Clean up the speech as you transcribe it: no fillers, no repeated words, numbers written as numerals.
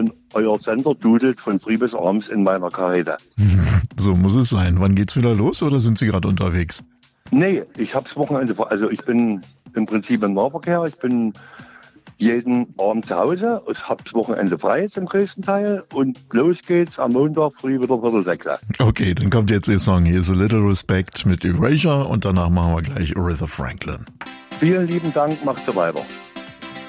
und euer Sender dudelt von früh bis abends in meiner Karrete. So muss es sein. Wann geht's wieder los oder sind Sie gerade unterwegs? Nee, ich hab's Wochenende, also ich bin im Prinzip im Nahverkehr, ich bin jeden Abend zu Hause, ich hab's Wochenende frei zum größten Teil und los geht's am Montag früh wieder 5:45. Okay, dann kommt jetzt Ihr Song Here's a Little Respect mit Erasure und danach machen wir gleich Aretha Franklin. Vielen lieben Dank, macht's so weiter.